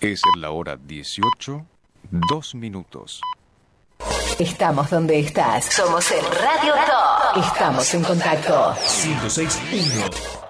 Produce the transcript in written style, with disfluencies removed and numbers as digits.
Es la hora 18, 2 minutos. Estamos donde estás. Somos el Radio Top. Estamos en contacto. 106.1